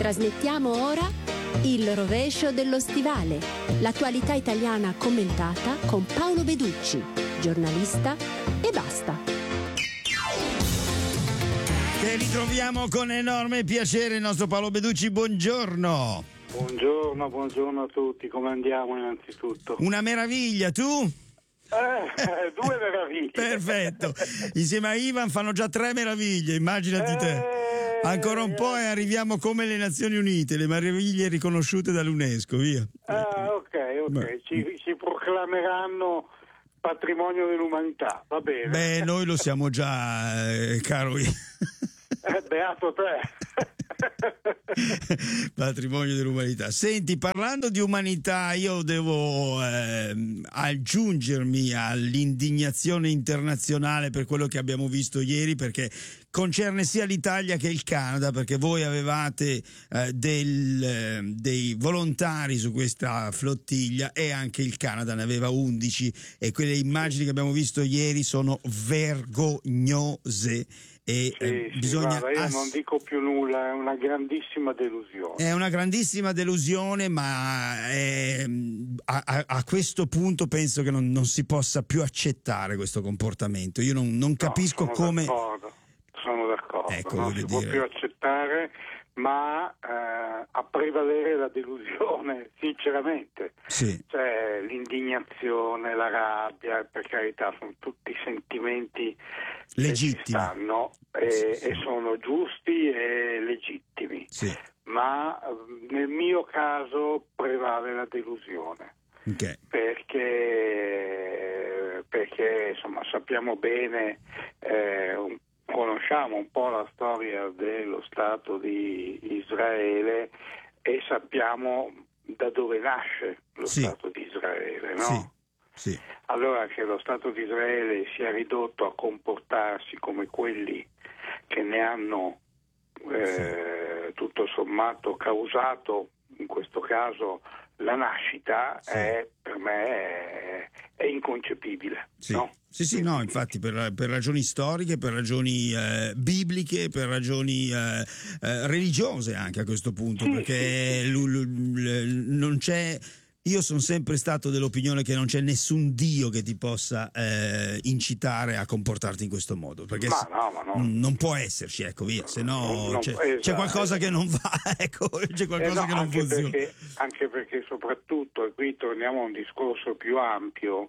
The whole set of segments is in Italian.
Trasmettiamo ora Il rovescio dello stivale, l'attualità italiana commentata con Paolo Beducci, giornalista e basta. Che ritroviamo con enorme piacere il nostro Paolo Beducci, buongiorno. Buongiorno a tutti, come andiamo innanzitutto? Una meraviglia, tu? Due meraviglie. Perfetto, insieme a Ivan fanno già 3 meraviglie, immaginati te. Ancora un po' e arriviamo come le Nazioni Unite, le meraviglie riconosciute dall'UNESCO, via. Ok, ci proclameranno patrimonio dell'umanità, va bene. Beh, noi lo siamo già, caro beato te. Patrimonio dell'umanità. Senti, parlando di umanità, io devo aggiungermi all'indignazione internazionale per quello che abbiamo visto ieri, perché concerne sia l'Italia che il Canada, perché voi avevate dei volontari su questa flottiglia e anche il Canada ne aveva 11, e quelle immagini che abbiamo visto ieri sono vergognose. E bisogna guarda, io non dico più nulla, è una grandissima delusione. È una grandissima delusione, ma a questo punto penso che non si possa più accettare questo comportamento. Io non capisco come. Sono d'accordo, ecco, non si può più accettare, ma a prevalere la delusione, sinceramente. Sì. Cioè, l'indignazione, la rabbia, per carità, sono tutti sentimenti legittimi, che ci stanno e sono giusti e legittimi. Sì. Ma nel mio caso prevale la delusione. Okay. Perché insomma sappiamo bene, conosciamo un po' la storia dello Stato di Israele e sappiamo da dove nasce lo Stato di Israele, no? Sì. Allora, che lo Stato di Israele sia ridotto a comportarsi come quelli che ne hanno tutto sommato causato, in questo caso, la nascita, per me è inconcepibile. Sì. No? Sì, no, infatti per ragioni storiche, per ragioni bibliche, per ragioni religiose anche a questo punto, perché non c'è. Io sono sempre stato dell'opinione che non c'è nessun Dio che ti possa incitare a comportarti in questo modo, perché non può esserci, ecco, via, se no c'è qualcosa che non va, ecco, c'è qualcosa che non funziona. Anche perché soprattutto, e qui torniamo a un discorso più ampio,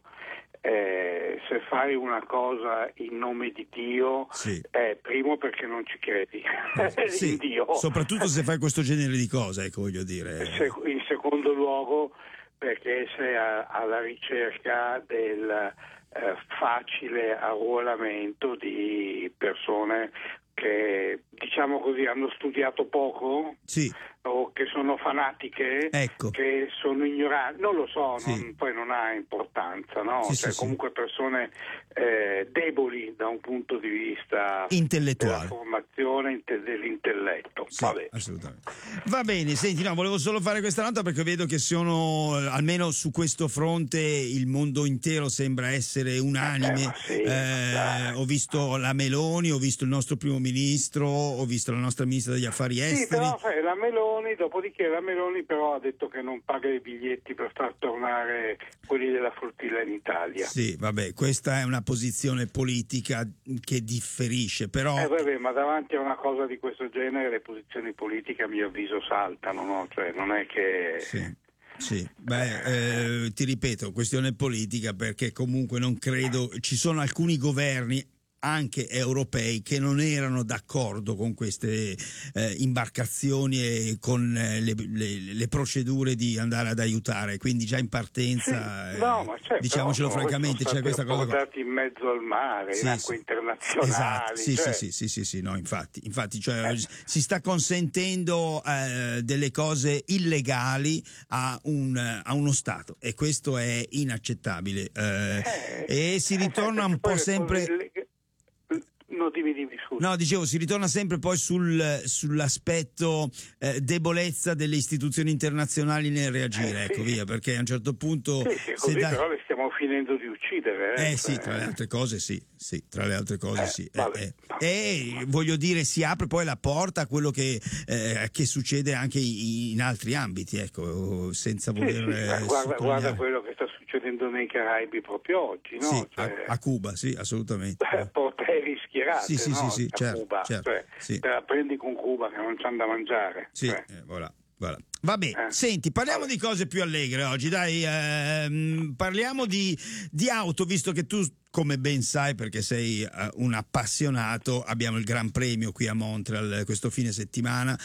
se fai una cosa in nome di Dio, primo perché non ci credi in Dio, soprattutto se fai questo genere di cose, ecco, voglio dire. In secondo luogo perché sei alla ricerca del facile arruolamento di persone che, diciamo così, hanno studiato poco, o che sono fanatiche, ecco, che sono ignoranti, non lo so, poi non ha importanza, no? Comunque persone deboli da un punto di vista intellettuale, della formazione dell'intelletto. Assolutamente. Va bene, senti, no, volevo solo fare questa nota perché vedo che sono, almeno su questo fronte, il mondo intero sembra essere unanime. Ho visto la Meloni, ho visto il nostro primo ministro, ho visto la nostra ministra degli affari esteri. Sì, però la Meloni, dopodiché la Meloni però ha detto che non paga i biglietti per far tornare quelli della flottiglia in Italia. Sì, vabbè, questa è una posizione politica che differisce, però. Ma davanti a una cosa di questo genere le posizioni politiche a mio avviso saltano, no? Cioè non è che. Sì, ti ripeto, questione politica, perché comunque non credo, ci sono alcuni governi anche europei che non erano d'accordo con queste imbarcazioni e con le procedure di andare ad aiutare, quindi già in partenza diciamocelo francamente, c'è questa cosa portati in mezzo al mare, in acque internazionali. Sì, no, infatti cioè, si sta consentendo delle cose illegali a uno Stato, e questo è inaccettabile, e si ritorna un po' sempre. No, dimmi, scusa. No, dicevo, si ritorna sempre poi sull'aspetto debolezza delle istituzioni internazionali nel reagire, ecco, via, perché a un certo punto... Sì, così però le stiamo finendo di uccidere. Sì, tra le altre cose sì, tra le altre cose sì. Vabbè. E voglio dire, si apre poi la porta a quello che succede anche in altri ambiti, ecco, senza voler... Guarda quello che sta succedendo nei Caraibi proprio oggi, no? Sì, a Cuba, sì, assolutamente. Poteri schierati, sì, no? sì, a certo, Cuba, certo, sì. te la prendi con Cuba che non c'ha da mangiare. Sì, voilà. Vabbè, senti, parliamo di cose più allegre oggi, dai, parliamo di auto, visto che tu, come ben sai, perché sei un appassionato, abbiamo il Gran Premio qui a Montreal questo fine settimana,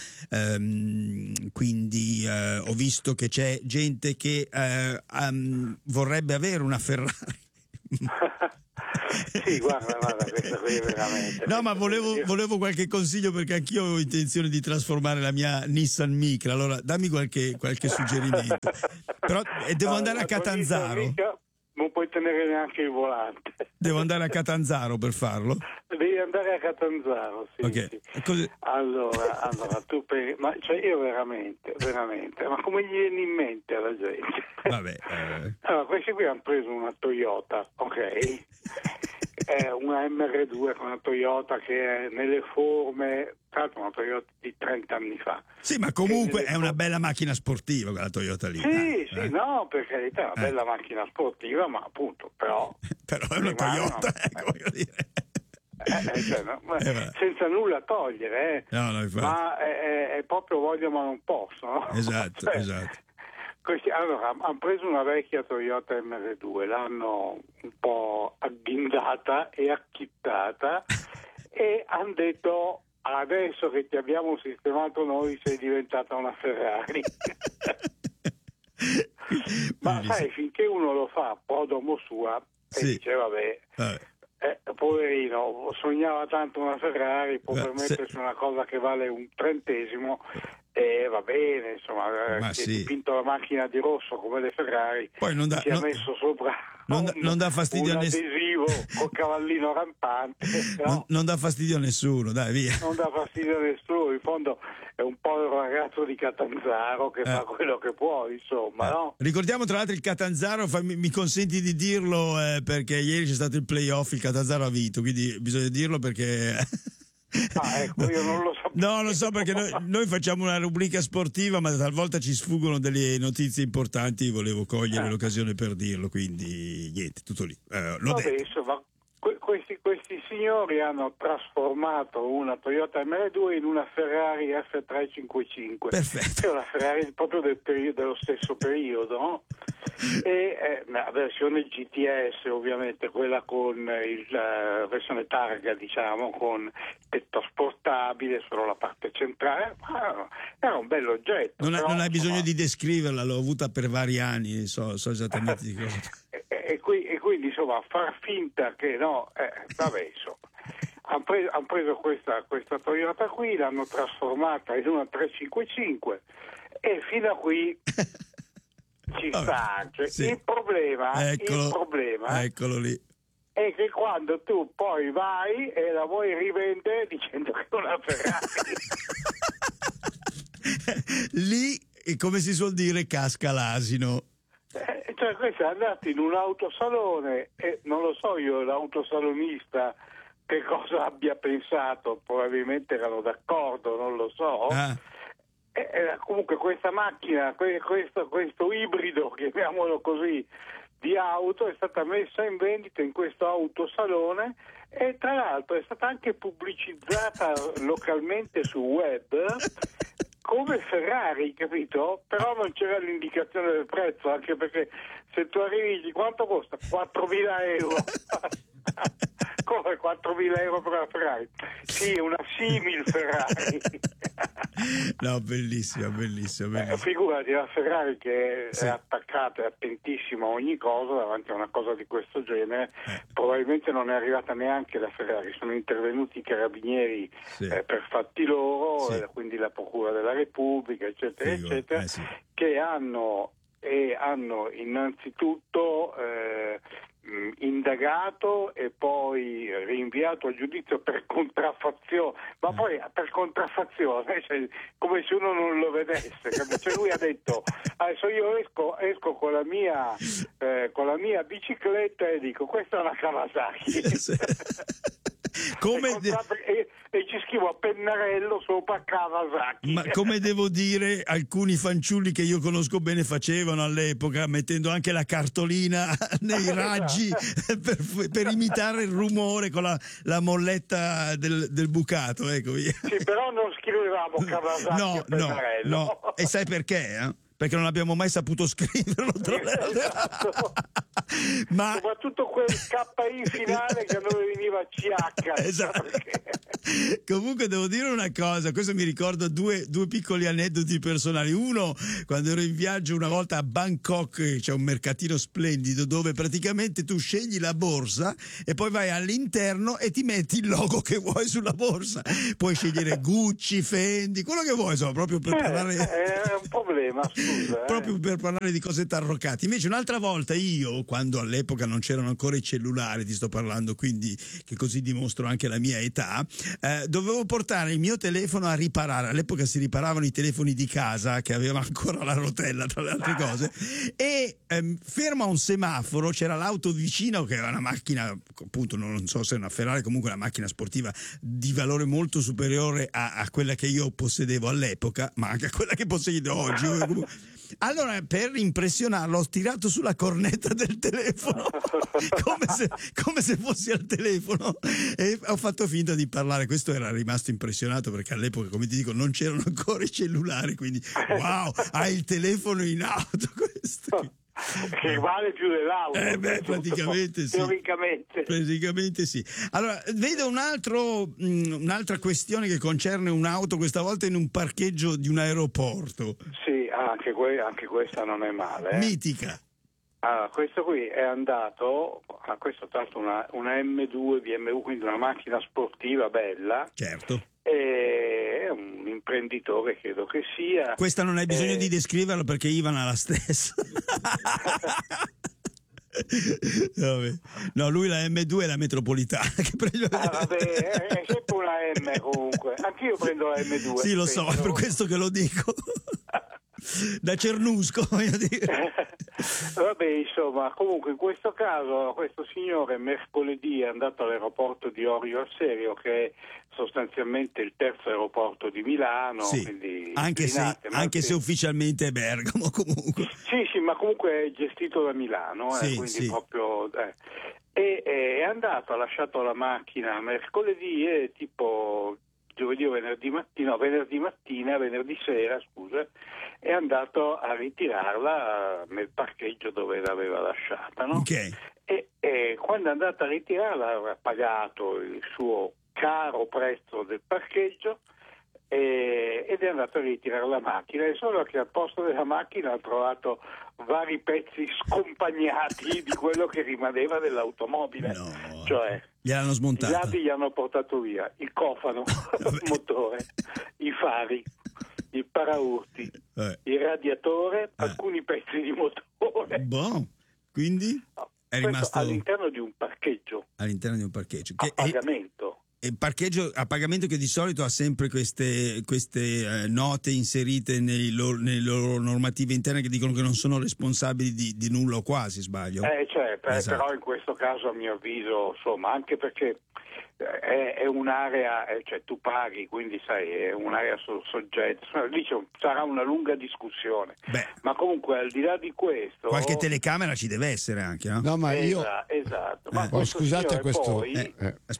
quindi ho visto che c'è gente che vorrebbe avere una Ferrari. Sì, guarda, questa qui è veramente... No, ma volevo qualche consiglio, perché anch'io ho intenzione di trasformare la mia Nissan Micra, allora dammi qualche suggerimento. Però devo andare a Catanzaro. Non puoi tenere neanche il volante. Devo andare a Catanzaro per farlo? Devi andare a Catanzaro, sì. Okay. Sì. Allora, tu ma io veramente, ma come gli viene in mente alla gente? Vabbè. Allora, questi qui hanno preso una Toyota, ok? Una MR2 con una Toyota che è nelle forme, tra l'altro una Toyota di 30 anni fa. Sì, ma comunque è una bella macchina sportiva quella Toyota lì. Sì, no, per carità, è una bella macchina sportiva, ma appunto, però è una Toyota, voglio dire. Senza nulla togliere, No, ma è proprio voglio ma non posso, no? Esatto. Allora, hanno preso una vecchia Toyota MR2, l'hanno un po' agghindata e acchittata e hanno detto: adesso che ti abbiamo sistemato noi sei diventata una Ferrari. Ma sai, finché uno lo fa pro domo sua e dice vabbè. Poverino, sognava tanto una Ferrari, può permettersi una cosa che vale un trentesimo e va bene, insomma, si è dipinto la macchina di rosso come le Ferrari, poi si è messo sopra non dà fastidio un adesivo col cavallino rampante, no? Non dà fastidio a nessuno, dai, via. Non dà fastidio a nessuno, in fondo è un povero ragazzo di Catanzaro che fa quello che può, insomma, no? Ricordiamo tra l'altro il Catanzaro, mi consenti di dirlo, perché ieri c'è stato il playoff, il Catanzaro ha vinto, quindi bisogna dirlo perché... ecco, io non lo so. No, lo so, perché noi facciamo una rubrica sportiva, ma talvolta ci sfuggono delle notizie importanti, volevo cogliere l'occasione per dirlo, quindi niente, tutto lì. Insomma, questi signori hanno trasformato una Toyota MR2 in una Ferrari F355. Perfetto. È una Ferrari proprio dello stesso periodo, no? E la versione GTS, ovviamente, quella con la versione targa, diciamo, con tetto sportabile solo la parte centrale, era un bello oggetto. Non hai bisogno di descriverla, l'ho avuta per vari anni, so esattamente di cosa. E quindi insomma far finta che no, vabbè, insomma, hanno preso questa Toyota qui, l'hanno trasformata in una 355 e fino a qui ci sta. Cioè, sì. Il problema eccolo lì, è che quando tu poi vai e la vuoi rivendere dicendo che è una Ferrari lì, come si suol dire, casca l'asino. Cioè, questo è andato in un autosalone e non lo so io, l'autosalonista che cosa abbia pensato, probabilmente erano d'accordo, non lo so. Comunque questa macchina, questo ibrido, chiamiamolo così, di auto è stata messa in vendita in questo autosalone e tra l'altro è stata anche pubblicizzata localmente sul web come Ferrari, capito? Però non c'era l'indicazione del prezzo, anche perché se tu arrivi e dici quanto costa? 4.000 euro. Come 4.000 euro per una Ferrari? Sì, una simil Ferrari. No, bellissima. Figurati, la Ferrari che è attaccata, è attentissima a ogni cosa davanti a una cosa di questo genere. Probabilmente non è arrivata neanche la Ferrari, sono intervenuti i carabinieri per fatti loro, quindi la Procura della Repubblica, eccetera, che hanno innanzitutto indagato e poi rinviato a giudizio per contraffazione, ma poi per contraffazione, cioè, come se uno non lo vedesse, cioè, lui ha detto adesso io esco con la mia bicicletta e dico questa è una Kawasaki. E ci scrivo a pennarello sopra Kawasaki. Ma come devo dire, alcuni fanciulli che io conosco bene facevano all'epoca, mettendo anche la cartolina nei raggi per imitare il rumore con la molletta del bucato, ecco via. Sì, però non scrivevamo Kawasaki a pennarello. No. E sai perché? Perché non abbiamo mai saputo scriverlo. Esatto. Ma soprattutto quel KI finale che a noi veniva CH. Esatto. Comunque devo dire una cosa, questo mi ricorda due piccoli aneddoti personali. Uno, quando ero in viaggio una volta a Bangkok, c'è un mercatino splendido dove praticamente tu scegli la borsa e poi vai all'interno e ti metti il logo che vuoi sulla borsa. Puoi scegliere Gucci, Fendi, quello che vuoi, insomma, proprio per parlare. È un problema, scusa. Proprio per parlare di cose tarroccate. Invece un'altra volta io, quando all'epoca non c'erano ancora i cellulari, ti sto parlando, quindi che così dimostro anche la mia età, dovevo portare il mio telefono a riparare. All'epoca si riparavano i telefoni di casa che avevano ancora la rotella, tra le altre cose, e fermo a un semaforo c'era l'auto vicino che era una macchina, appunto non so se è una Ferrari, comunque una macchina sportiva di valore molto superiore a quella che io possedevo all'epoca, ma anche a quella che posseggo oggi. Allora, per impressionarlo, ho tirato sulla cornetta del telefono come se fossi al telefono e ho fatto finta di parlare. Questo era rimasto impressionato perché all'epoca, come ti dico, non c'erano ancora i cellulari, quindi wow, hai il telefono in auto, questo che vale più dell'auto. Praticamente sì. Praticamente sì. Allora, vedo un'altra questione che concerne un'auto, questa volta in un parcheggio di un aeroporto. Sì, anche questa non è male. Mitica. Questo qui è andato, questo è stato una M2 BMW, quindi una macchina sportiva bella. Certo. È un imprenditore, credo che sia. Questa non hai bisogno di descriverla perché Ivan ha la stessa. No, lui la M2 è la metropolitana che prende... vabbè, è sempre una M comunque. Anch'io prendo la M2. Sì, lo so, è per questo che lo dico. Da Cernusco, voglio dire. Vabbè, insomma, comunque in questo caso questo signore mercoledì è andato all'aeroporto di Orio al Serio, che è sostanzialmente il terzo aeroporto di Milano. Sì, quindi anche se ufficialmente è Bergamo comunque. Sì, ma comunque è gestito da Milano, sì, quindi sì. proprio... E è andato, ha lasciato la macchina mercoledì e tipo... venerdì sera, scusa, è andato a ritirarla nel parcheggio dove l'aveva lasciata, no? Okay. E quando è andato a ritirarla aveva pagato il suo caro prezzo del parcheggio ed è andato a ritirare la macchina, e solo che al posto della macchina ha trovato vari pezzi scompagnati di quello che rimaneva dell'automobile. No. Cioè gliel'hanno smontata. I lati gli hanno portato via il cofano, il motore, i fari, il paraurti, il radiatore, alcuni pezzi di motore. Boh, quindi è rimasto all'interno di un parcheggio. All'interno di un parcheggio. A pagamento. E parcheggio a pagamento che di solito ha sempre queste note inserite nelle loro normative interne che dicono che non sono responsabili di nulla o quasi, sbaglio? Certo, esatto. Però in questo caso a mio avviso, insomma, anche perché è un'area, cioè tu paghi, quindi sai, è un'area soggetta, lì sarà una lunga discussione. Ma comunque al di là di questo... Qualche telecamera ci deve essere anche, no? No, ma io... Esatto. Ma scusate questo... Poi,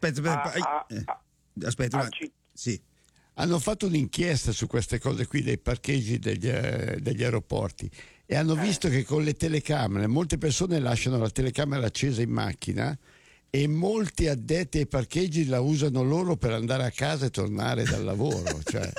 Aspetta, sì. Hanno fatto un'inchiesta su queste cose qui dei parcheggi degli aeroporti e hanno visto che con le telecamere molte persone lasciano la telecamera accesa in macchina e molti addetti ai parcheggi la usano loro per andare a casa e tornare dal lavoro, cioè.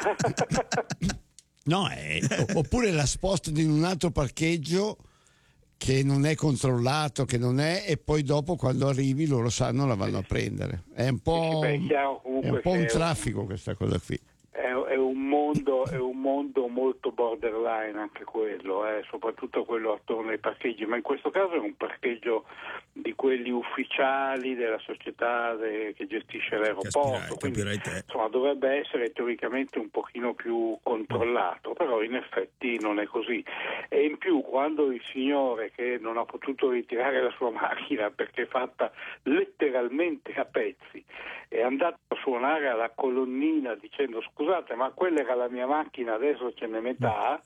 No, oppure la spostano in un altro parcheggio che non è controllato, che non è, e poi dopo quando arrivi loro sanno la vanno a prendere. È un po' un traffico questa cosa qui. È un mondo mondo molto borderline anche quello, soprattutto quello attorno ai parcheggi, ma in questo caso è un parcheggio di quelli ufficiali della società che gestisce l'aeroporto, quindi insomma dovrebbe essere teoricamente un pochino più controllato, però in effetti non è così. E in più, quando il signore che non ha potuto ritirare la sua macchina perché è fatta letteralmente a pezzi è andato a suonare alla colonnina dicendo scusate ma quella era la mia macchina, adesso ce n'è metà,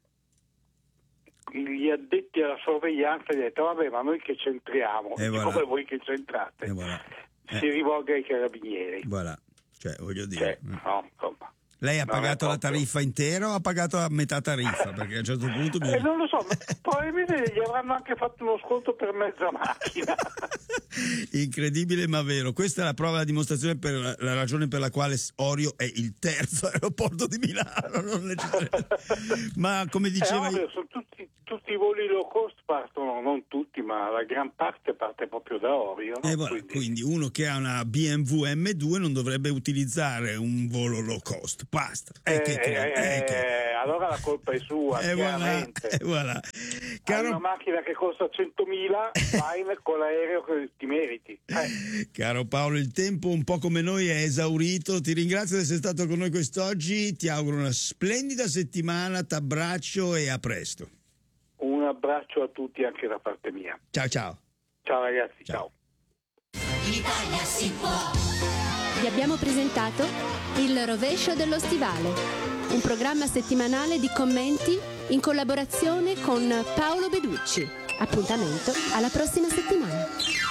gli addetti alla sorveglianza gli ha detto vabbè ma noi che c'entriamo, come voi che c'entrate, si rivolga ai carabinieri. Cioè voglio dire, no, insomma. Lei ha pagato la tariffa intera o ha pagato a metà tariffa? Perché a un certo punto non lo so, ma probabilmente gli avranno anche fatto uno sconto per mezza macchina. Incredibile ma vero. Questa è la prova, la dimostrazione per la ragione per la quale Orio è il terzo aeroporto di Milano, non ma come diceva sono tutti i voli low cost partono, non tutti ma la gran parte parte proprio da Orio, no? Quindi uno che ha una BMW M2 non dovrebbe utilizzare un volo low cost, basta. Allora la colpa è sua, chiaramente. Caro... Hai una macchina che costa 100.000, vai con l'aereo che ti meriti. Caro Paolo, il tempo un po' come noi è esaurito, ti ringrazio di essere stato con noi quest'oggi, ti auguro una splendida settimana, t'abbraccio e a presto. Un abbraccio a tutti anche da parte mia. Ciao. Ciao ragazzi, ciao. L'Italia si può. Vi abbiamo presentato Il rovescio dello stivale, un programma settimanale di commenti in collaborazione con Paolo Beducci. Appuntamento alla prossima settimana.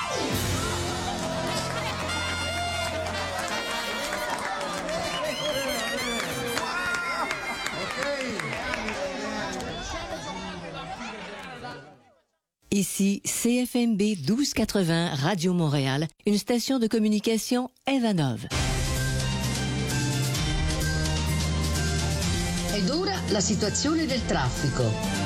Ici CFMB 1280 Radio Montréal, une station de communication Evanov. Ed ora la situazione del traffico.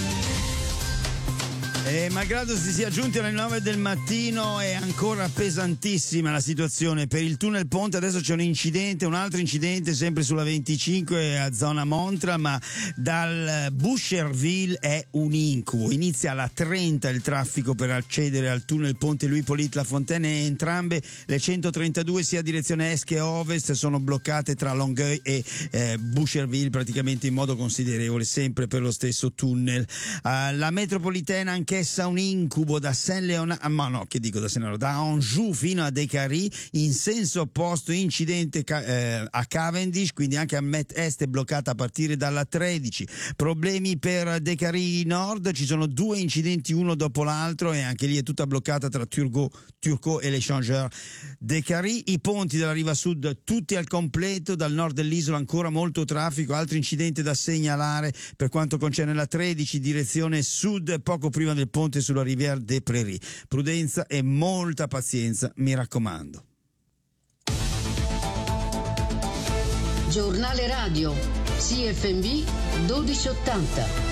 Malgrado si sia giunti alle 9 del mattino è ancora pesantissima la situazione per il tunnel ponte. Adesso c'è un altro incidente sempre sulla 25 a zona Montra, ma dal Boucherville è un incubo. Inizia alla 30 il traffico per accedere al tunnel ponte Louis-Hippolyte Lafontaine e entrambe le 132 sia direzione est che ovest sono bloccate tra Longueuil e Boucherville praticamente in modo considerevole, sempre per lo stesso tunnel. La metropolitana anch'essa un incubo da da Anjou fino a Décarie in senso opposto, incidente a Cavendish, quindi anche a Met Est è bloccata a partire dalla 13. Problemi per Décarie Nord, ci sono 2 incidenti uno dopo l'altro e anche lì è tutta bloccata tra Turcot e l'Échangeur Décarie. I ponti della riva sud tutti al completo, dal nord dell'isola ancora molto traffico, altro incidente da segnalare per quanto concerne la 13 direzione sud poco prima del ponte sulla Rivière des Prairies. Prudenza e molta pazienza, mi raccomando. Giornale radio CFMB 1280.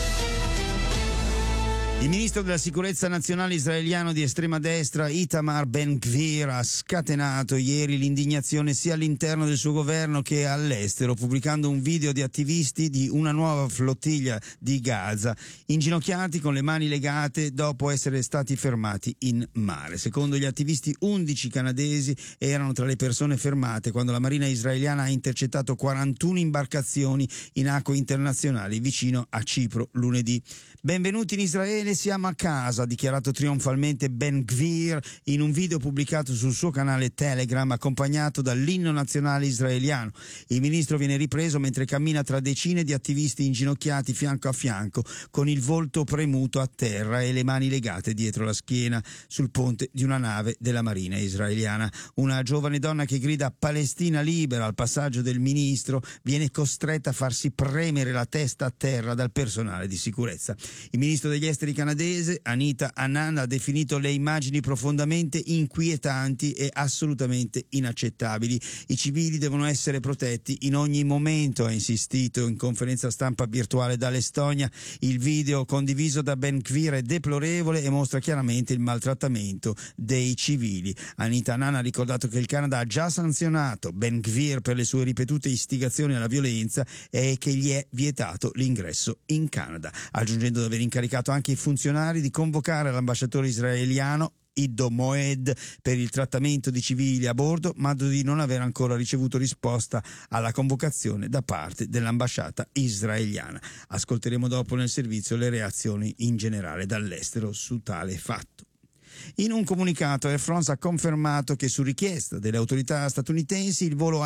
Il ministro della sicurezza nazionale israeliano di estrema destra Itamar Ben-Gvir ha scatenato ieri l'indignazione sia all'interno del suo governo che all'estero, pubblicando un video di attivisti di una nuova flottiglia di Gaza inginocchiati con le mani legate dopo essere stati fermati in mare. Secondo gli attivisti 11 canadesi erano tra le persone fermate quando la marina israeliana ha intercettato 41 imbarcazioni in acque internazionali vicino a Cipro lunedì. Benvenuti in Israele, siamo a casa, ha dichiarato trionfalmente Ben-Gvir in un video pubblicato sul suo canale Telegram accompagnato dall'inno nazionale israeliano. Il ministro viene ripreso mentre cammina tra decine di attivisti inginocchiati fianco a fianco con il volto premuto a terra e le mani legate dietro la schiena sul ponte di una nave della marina israeliana. Una giovane donna che grida Palestina libera al passaggio del ministro viene costretta a farsi premere la testa a terra dal personale di sicurezza. Il ministro degli esteri canadese Anita Anand ha definito le immagini profondamente inquietanti e assolutamente inaccettabili. I civili devono essere protetti in ogni momento, ha insistito in conferenza stampa virtuale dall'Estonia. Il video condiviso da Ben Gvir è deplorevole e mostra chiaramente il maltrattamento dei civili. Anita Anand ha ricordato che il Canada ha già sanzionato Ben Gvir per le sue ripetute istigazioni alla violenza e che gli è vietato l'ingresso in Canada, aggiungendo di aver incaricato anche i funzionari di convocare l'ambasciatore israeliano Iddo Moed per il trattamento di civili a bordo, ma di non aver ancora ricevuto risposta alla convocazione da parte dell'ambasciata israeliana. Ascolteremo dopo nel servizio le reazioni in generale dall'estero su tale fatto. In un comunicato Air France ha confermato che su richiesta delle autorità statunitensi il volo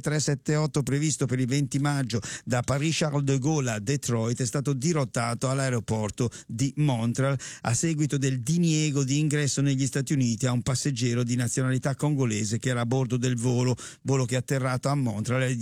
AF378 previsto per il 20 maggio da Paris-Charles de Gaulle a Detroit è stato dirottato all'aeroporto di Montreal a seguito del diniego di ingresso negli Stati Uniti a un passeggero di nazionalità congolese che era a bordo del volo che è atterrato a Montreal alle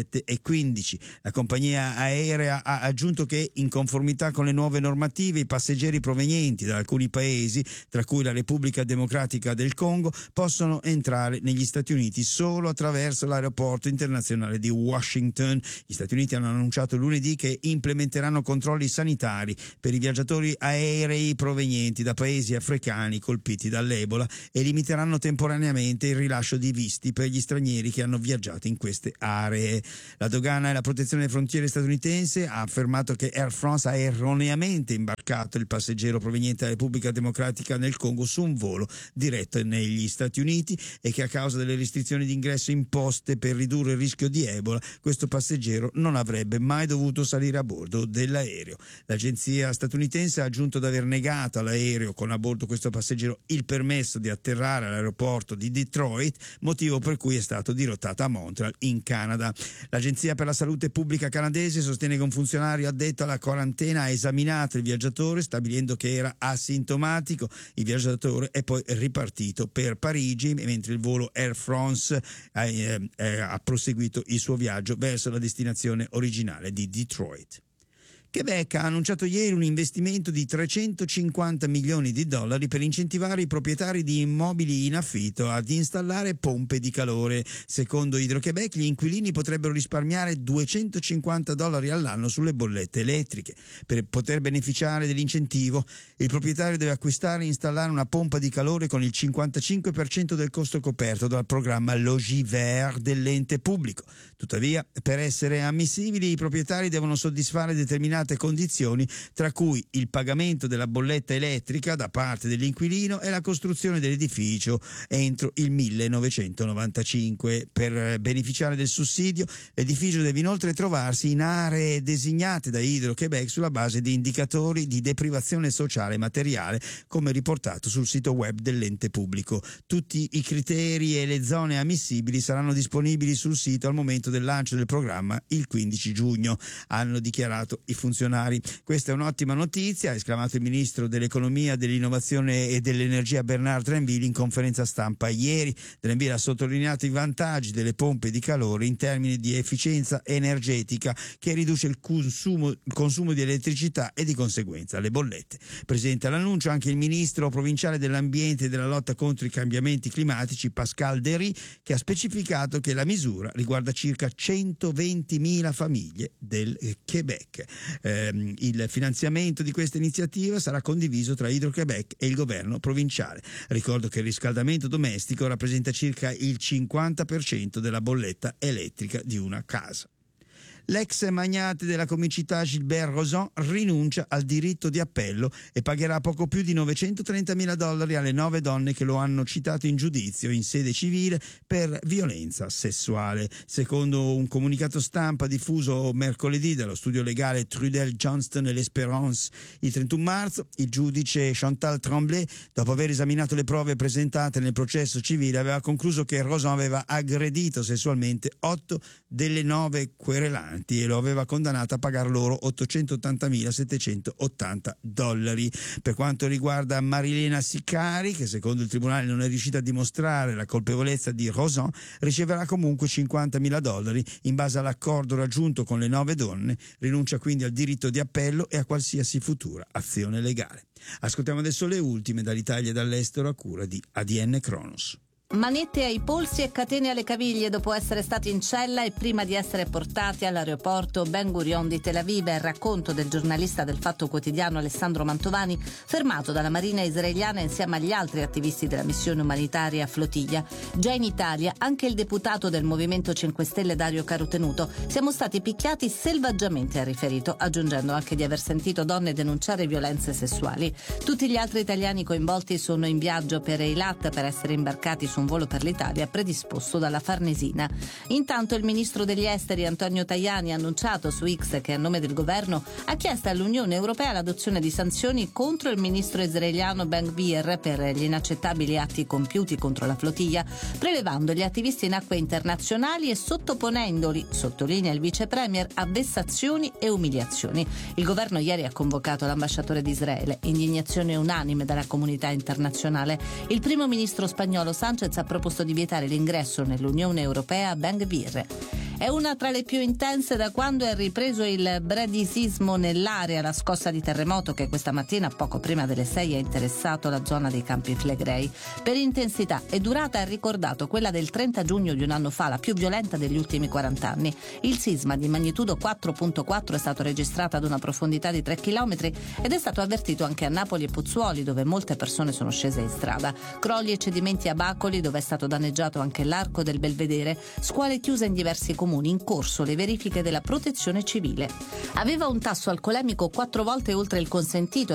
17:15. La compagnia aerea ha aggiunto che, in conformità con le nuove normative, i passeggeri provenienti da alcuni paesi, tra cui la Repubblica Democratica del Congo, possono entrare negli Stati Uniti solo attraverso l'aeroporto internazionale di Washington. Gli Stati Uniti hanno annunciato lunedì che implementeranno controlli sanitari per i viaggiatori aerei provenienti da paesi africani colpiti dall'Ebola e limiteranno temporaneamente il rilascio di visti per gli stranieri che hanno viaggiato in queste aree. La dogana e la protezione delle frontiere statunitense ha affermato che Air France ha erroneamente imbarcato il passeggero proveniente dalla Repubblica Democratica del Congo su un volo diretto negli Stati Uniti e che a causa delle restrizioni di ingresso imposte per ridurre il rischio di Ebola questo passeggero non avrebbe mai dovuto salire a bordo dell'aereo. L'agenzia statunitense ha aggiunto di aver negato all'aereo con a bordo questo passeggero il permesso di atterrare all'aeroporto di Detroit, motivo per cui è stato dirottato a Montreal in Canada. L'Agenzia per la Salute Pubblica canadese sostiene che un funzionario addetto alla quarantena ha esaminato il viaggiatore stabilendo che era asintomatico. Il viaggiatore è poi ripartito per Parigi, mentre il volo Air France ha proseguito il suo viaggio verso la destinazione originale di Detroit. Quebec ha annunciato ieri un investimento di $350 milioni per incentivare i proprietari di immobili in affitto ad installare pompe di calore. Secondo Hydro-Québec, gli inquilini potrebbero risparmiare $250 all'anno sulle bollette elettriche. Per poter beneficiare dell'incentivo, il proprietario deve acquistare e installare una pompa di calore con il 55% del costo coperto dal programma Logis Vert dell'ente pubblico. Tuttavia, per essere ammissibili, i proprietari devono soddisfare determinate condizioni, tra cui il pagamento della bolletta elettrica da parte dell'inquilino e la costruzione dell'edificio entro il 1995. Per beneficiare del sussidio, l'edificio deve inoltre trovarsi in aree designate da Hydro-Québec sulla base di indicatori di deprivazione sociale materiale, come riportato sul sito web dell'ente pubblico. Tutti i criteri e le zone ammissibili saranno disponibili sul sito al momento del lancio del programma il 15 giugno, hanno dichiarato i funzionari. Questa è un'ottima notizia, ha esclamato il ministro dell'economia, dell'innovazione e dell'energia Bernard Drinville in conferenza stampa ieri. Drinville ha sottolineato i vantaggi delle pompe di calore in termini di efficienza energetica che riduce il consumo di elettricità e di conseguenza le bollette. Presente all'annuncio anche il ministro provinciale dell'ambiente e della lotta contro i cambiamenti climatici Pascal Derry, che ha specificato che la misura riguarda circa 120.000 famiglie del Quebec. Il finanziamento di questa iniziativa sarà condiviso tra Hydro-Québec e il governo provinciale. Ricordo che il riscaldamento domestico rappresenta circa il 50% della bolletta elettrica di una casa. L'ex magnate della comicità Gilbert Rozon rinuncia al diritto di appello e pagherà poco più di $930.000 alle 9 donne che lo hanno citato in giudizio in sede civile per violenza sessuale. Secondo un comunicato stampa diffuso mercoledì dallo studio legale Trudel Johnston e l'Espérance, il 31 marzo il giudice Chantal Tremblay, dopo aver esaminato le prove presentate nel processo civile, aveva concluso che Rozon aveva aggredito sessualmente 8 delle 9 querelanti migranti e lo aveva condannato a pagar loro $880.780. Per quanto riguarda Marilena Sicari, che secondo il tribunale non è riuscita a dimostrare la colpevolezza di Rosan, riceverà comunque $50.000 in base all'accordo raggiunto con le 9 donne, rinuncia quindi al diritto di appello e a qualsiasi futura azione legale. Ascoltiamo adesso le ultime dall'Italia e dall'estero a cura di ADN Kronos. Manette ai polsi e catene alle caviglie dopo essere stati in cella e prima di essere portati all'aeroporto Ben Gurion di Tel Aviv. È il racconto del giornalista del Fatto Quotidiano Alessandro Mantovani, fermato dalla Marina israeliana insieme agli altri attivisti della missione umanitaria Flotilla. Già in Italia anche il deputato del Movimento 5 Stelle Dario Carotenuto: siamo stati picchiati selvaggiamente, ha riferito, aggiungendo anche di aver sentito donne denunciare violenze sessuali. Tutti gli altri italiani coinvolti sono in viaggio per Eilat per essere imbarcati su un volo per l'Italia predisposto dalla Farnesina. Intanto il ministro degli esteri Antonio Tajani ha annunciato su X che a nome del governo ha chiesto all'Unione Europea l'adozione di sanzioni contro il ministro israeliano Ben-Gvir per gli inaccettabili atti compiuti contro la flotilla, prelevando gli attivisti in acque internazionali e sottoponendoli, sottolinea il vice premier, a vessazioni e umiliazioni. Il governo ieri ha convocato l'ambasciatore di Israele, indignazione unanime dalla comunità internazionale. Il primo ministro spagnolo Sánchez ha proposto di vietare l'ingresso nell'Unione Europea a Ben-Gvir. È una tra le più intense da quando è ripreso il bradisismo nell'area. La scossa di terremoto che questa mattina, poco prima delle 6, ha interessato la zona dei Campi Flegrei. Per intensità e durata ha ricordato quella del 30 giugno di un anno fa, la più violenta degli ultimi 40 anni. Il sisma di magnitudo 4.4 è stato registrato ad una profondità di 3 km ed è stato avvertito anche a Napoli e Pozzuoli, dove molte persone sono scese in strada. Crolli e cedimenti a Bacoli, dove è stato danneggiato anche l'arco del Belvedere. Scuole chiuse in diversi comuni, in corso le verifiche della protezione civile. Aveva un tasso alcolemico 4 volte oltre il consentito